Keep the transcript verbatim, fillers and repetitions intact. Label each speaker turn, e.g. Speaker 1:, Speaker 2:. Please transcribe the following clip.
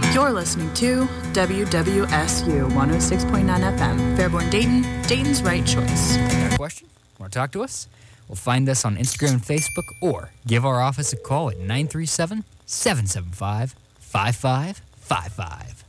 Speaker 1: You're listening to W W S U one oh six point nine F M, Fairborn, Dayton, Dayton's right choice.
Speaker 2: Got a question? Want to talk to us? Well, find us on Instagram and Facebook or give our office a call at nine three seven, seven seven five, five five five five.